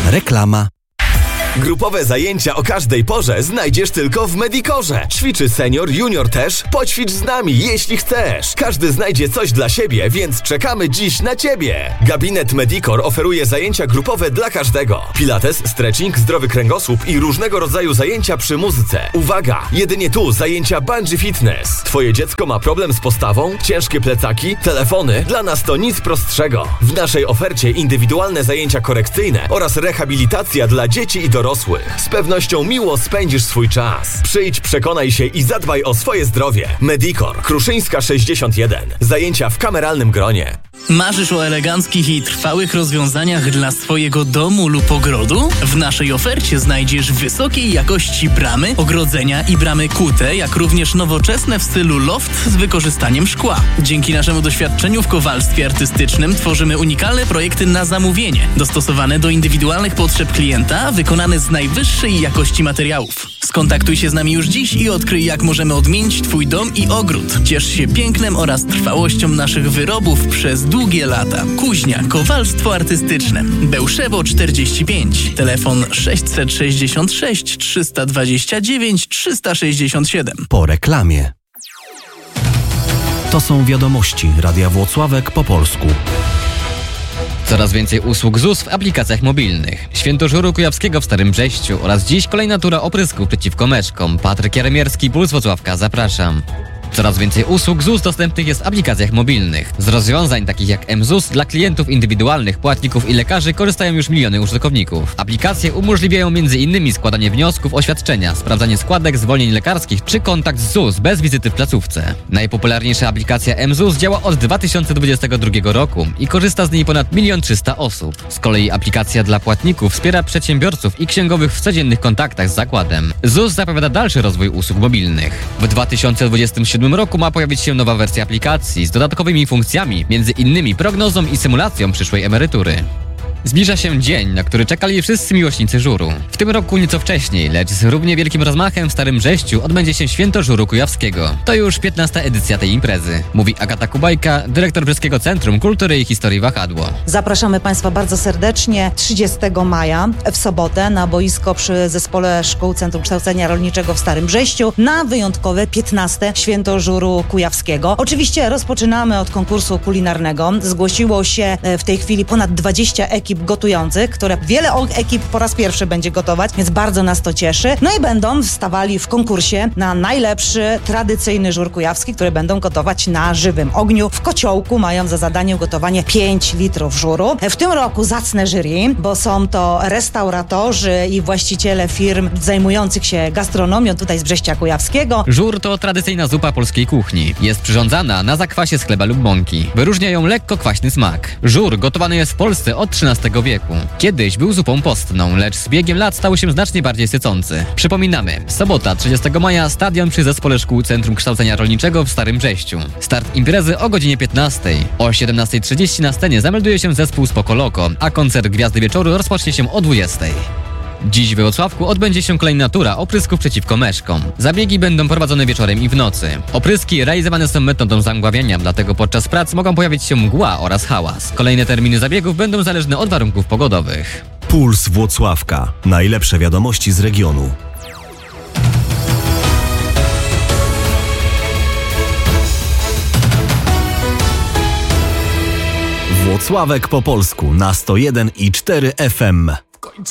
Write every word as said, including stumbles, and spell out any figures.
Reklama. Grupowe zajęcia o każdej porze znajdziesz tylko w Medicorze. Ćwiczy senior, junior też. Poćwicz z nami, jeśli chcesz. Każdy znajdzie coś dla siebie, więc czekamy dziś na Ciebie. Gabinet Medicor oferuje zajęcia grupowe dla każdego. Pilates, stretching, zdrowy kręgosłup i różnego rodzaju zajęcia przy muzyce. Uwaga! Jedynie tu zajęcia bungee fitness. Twoje dziecko ma problem z postawą? Ciężkie plecaki? Telefony? Dla nas to nic prostszego. W naszej ofercie indywidualne zajęcia korekcyjne oraz rehabilitacja dla dzieci i dorosłych. Z pewnością miło spędzisz swój czas. Przyjdź, przekonaj się i zadbaj o swoje zdrowie. Medicor, Kruszyńska sześćdziesiąt jeden. Zajęcia w kameralnym gronie. Marzysz o eleganckich i trwałych rozwiązaniach dla swojego domu lub ogrodu? W naszej ofercie znajdziesz wysokiej jakości bramy, ogrodzenia i bramy kute, jak również nowoczesne w stylu loft z wykorzystaniem szkła. Dzięki naszemu doświadczeniu w kowalstwie artystycznym tworzymy unikalne projekty na zamówienie, dostosowane do indywidualnych potrzeb klienta, wykonane z najwyższej jakości materiałów. Skontaktuj się z nami już dziś i odkryj, jak możemy odmienić Twój dom i ogród. Ciesz się pięknem oraz trwałością naszych wyrobów przez długie lata. Kuźnia, kowalstwo artystyczne. Bełszewo czterdzieści pięć. Telefon sześćset sześćdziesiąt sześć trzysta dwadzieścia dziewięć trzysta sześćdziesiąt siedem. Po reklamie. To są wiadomości Radia Włocławek po polsku. Coraz więcej usług Z U S w aplikacjach mobilnych. Święto Żuru Kujawskiego w Starym Brześciu oraz dziś kolejna tura oprysków przeciwko meszkom. Patryk Jaremierski, Puls Włocławka, zapraszam. Coraz więcej usług Z U S dostępnych jest w aplikacjach mobilnych. Z rozwiązań takich jak M Z U S dla klientów indywidualnych, płatników i lekarzy korzystają już miliony użytkowników. Aplikacje umożliwiają m.in. składanie wniosków, oświadczenia, sprawdzanie składek, zwolnień lekarskich czy kontakt z Z U S bez wizyty w placówce. Najpopularniejsza aplikacja M Z U S działa od dwa tysiące dwudziestego drugiego roku i korzysta z niej ponad milion trzysta osób. Z kolei aplikacja dla płatników wspiera przedsiębiorców i księgowych w codziennych kontaktach z zakładem. Z U S zapowiada dalszy rozwój usług mobilnych. W dwa tysiące dwudziestym siódmym roku ma pojawić się nowa wersja aplikacji z dodatkowymi funkcjami, między innymi prognozą i symulacją przyszłej emerytury. Zbliża się dzień, na który czekali wszyscy miłośnicy żuru. W tym roku nieco wcześniej, lecz z równie wielkim rozmachem w Starym Brześciu odbędzie się Święto Żuru Kujawskiego. To już piętnasta edycja tej imprezy, mówi Agata Kubajka, dyrektor Brzeskiego Centrum Kultury i Historii Wahadło. Zapraszamy Państwa bardzo serdecznie trzydziestego maja w sobotę na boisko przy Zespole Szkół Centrum Kształcenia Rolniczego w Starym Brześciu na wyjątkowe piętnaste Święto Żuru Kujawskiego. Oczywiście rozpoczynamy od konkursu kulinarnego. Zgłosiło się w tej chwili ponad dwadzieścia ekip gotujących, które wiele ekip po raz pierwszy będzie gotować, więc bardzo nas to cieszy. No i będą stawali w konkursie na najlepszy tradycyjny żur kujawski, które będą gotować na żywym ogniu. W kociołku mają za zadanie ugotowanie pięć litrów żuru. W tym roku zacne jury, bo są to restauratorzy i właściciele firm zajmujących się gastronomią tutaj z Brześcia Kujawskiego. Żur to tradycyjna zupa polskiej kuchni. Jest przyrządzana na zakwasie z chleba lub mąki. Wyróżnia ją lekko kwaśny smak. Żur gotowany jest w Polsce od trzynastego wieku. Kiedyś był zupą postną, lecz z biegiem lat stał się znacznie bardziej sycący. Przypominamy, sobota trzydziestego maja, stadion przy Zespole Szkół Centrum Kształcenia Rolniczego w Starym Brześciu. Start imprezy o godzinie piętnastej. O siedemnastej trzydzieści na scenie zamelduje się zespół Spoko Loko, a koncert Gwiazdy Wieczoru rozpocznie się o dwudziestej. Dziś we Włocławku odbędzie się kolejna tura oprysków przeciwko meszkom. Zabiegi będą prowadzone wieczorem i w nocy. Opryski realizowane są metodą zamgławiania, dlatego podczas prac mogą pojawić się mgła oraz hałas. Kolejne terminy zabiegów będą zależne od warunków pogodowych. Puls Włocławka. Najlepsze wiadomości z regionu. Włocławek po polsku na sto jeden i cztery F M.